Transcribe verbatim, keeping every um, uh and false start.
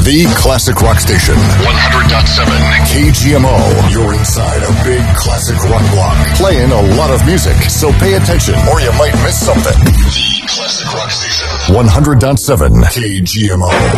The classic rock station. one hundred point seven K G M O. You're inside a big classic rock block. Playing a lot of music, so pay attention or you might miss something. The classic rock station. one hundred point seven K G M O.